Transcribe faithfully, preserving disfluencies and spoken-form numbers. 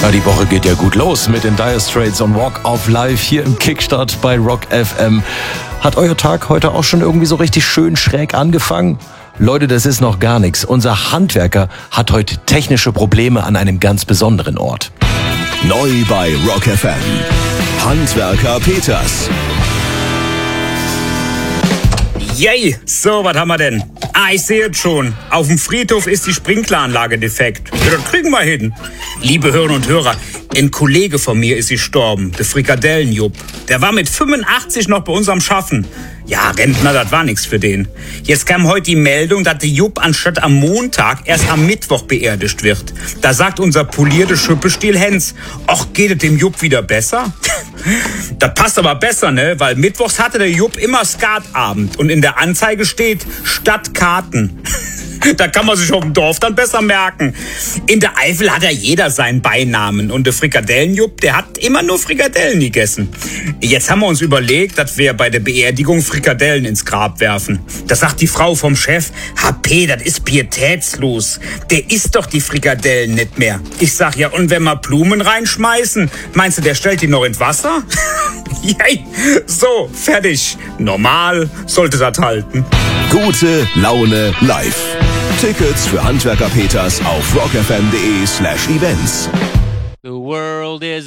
Ja, die Woche geht ja gut los mit den Dire Straits und Walk of Life hier im Kickstart bei Rock F M. Hat euer Tag heute auch schon irgendwie so richtig schön schräg angefangen? Leute, das ist noch gar nichts. Unser Handwerker hat heute technische Probleme an einem ganz besonderen Ort. Neu bei Rock F M. Handwerker Peters. Yay, so, was haben wir denn? Ah, ich sehe es schon. Auf dem Friedhof ist die Sprinkleranlage defekt. Ja, das kriegen wir hin. Liebe Hörerinnen und Hörer, ein Kollege von mir ist gestorben, der Frikadellenjupp. Der war mit fünfundachtzig noch bei uns am Schaffen. Ja, Rentner, das war nichts für den. Jetzt kam heute die Meldung, dass der Jupp anstatt am Montag erst am Mittwoch beerdigt wird. Da sagt unser polierte Schüppestiel Hens, ach, geht es dem Jupp wieder besser? Das passt aber besser, ne? Weil mittwochs hatte der Jupp immer Skatabend und in der Anzeige steht Stadtkarten. Da kann man sich auf dem Dorf dann besser merken. In der Eifel hat ja jeder seinen Beinamen. Und der Frikadellenjupp, der hat immer nur Frikadellen gegessen. Jetzt haben wir uns überlegt, dass wir bei der Beerdigung Frikadellen ins Grab werfen. Da sagt die Frau vom Chef, H P, das ist pietätslos. Der isst doch die Frikadellen nicht mehr. Ich sag, ja, und wenn wir Blumen reinschmeißen, meinst du, der stellt die noch ins Wasser? Yay. So, fertig. Normal sollte das halten. Gute Laune live. Tickets für Handwerker Peters auf rockfm.de slash events. The world is